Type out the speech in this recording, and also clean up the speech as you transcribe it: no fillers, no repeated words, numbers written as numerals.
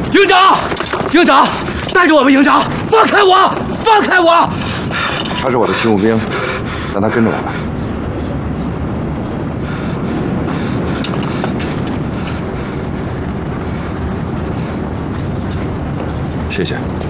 营长，营长，带着我们营长，放开我，放开我！ 他是我的勤务兵，让他跟着我来。谢谢。